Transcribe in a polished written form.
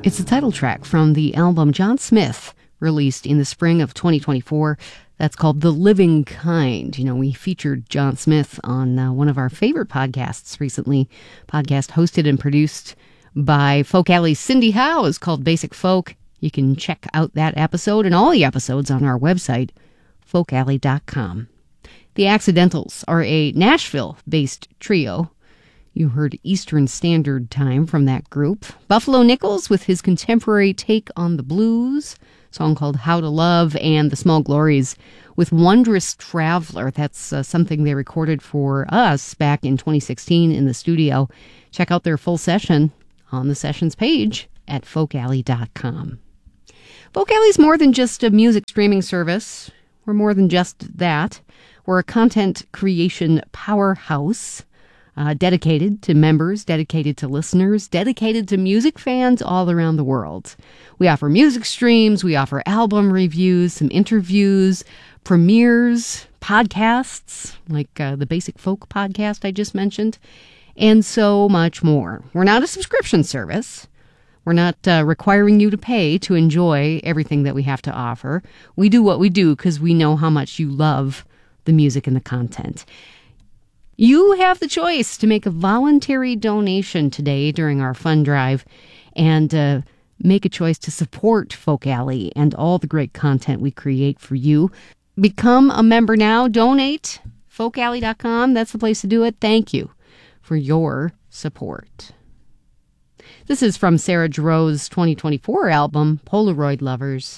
It's the title track from the album John Smith, released in the spring of 2024. That's called The Living Kind. You know, we featured John Smith on one of our favorite podcasts recently. Podcast hosted and produced by Folk Alley's Cindy Howe is called Basic Folk. You can check out that episode and all the episodes on our website, folkalley.com. The Accidentals are a Nashville-based trio. You heard Eastern Standard Time from that group. Buffalo Nichols with his contemporary take on the blues, a song called How to Love, and the Small Glories with Wondrous Traveler. That's something they recorded for us back in 2016 in the studio. Check out their full session on the sessions page at folkalley.com. Folk Alley's more than just a music streaming service. We're more than just that. We're a content creation powerhouse. Dedicated to members, dedicated to listeners, dedicated to music fans all around the world. We offer music streams, we offer album reviews, some interviews, premieres, podcasts, like the Basic Folk podcast I just mentioned, and so much more. We're not a subscription service. We're not requiring you to pay to enjoy everything that we have to offer. We do what we do because we know how much you love the music and the content. You have the choice to make a voluntary donation today during our fund drive and make a choice to support Folk Alley and all the great content we create for you. Become a member now. Donate. folkalley.com. That's the place to do it. Thank you for your support. This is from Sarah Jarosz's 2024 album, Polaroid Lovers.